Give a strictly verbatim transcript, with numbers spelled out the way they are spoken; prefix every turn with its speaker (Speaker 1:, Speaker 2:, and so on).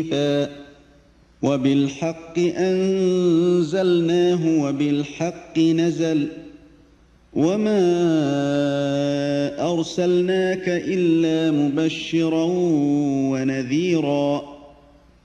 Speaker 1: وبالحق أنزلناه وبالحق نزل وما أرسلناك إلا مبشرا ونذيرا